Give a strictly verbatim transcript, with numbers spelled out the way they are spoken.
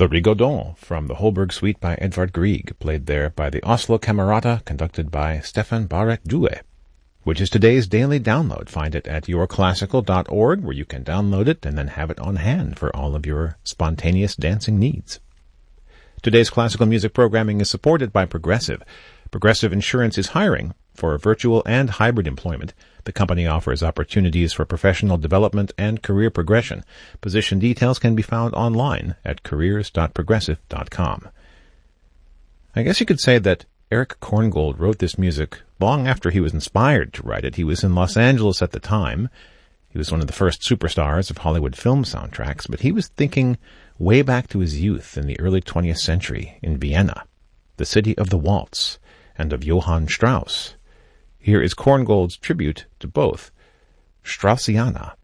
The Rigodon from the Holberg Suite by Edvard Grieg, played there by the Oslo Camerata, conducted by Stefan Barek Due, which is today's daily download. Find it at your classical dot org, where you can download it and then have it on hand for all of your spontaneous dancing needs. Today's classical music programming is supported by Progressive. Progressive Insurance is hiring for virtual and hybrid employment. The company offers opportunities for professional development and career progression. Position details can be found online at careers dot progressive dot com. I guess you could say that Erich Korngold wrote this music long after he was inspired to write it. He was in Los Angeles at the time. He was one of the first superstars of Hollywood film soundtracks, but he was thinking way back to his youth in the early twentieth century in Vienna, the city of the waltz and of Johann Strauss. Here is Korngold's tribute to both, Straussiana.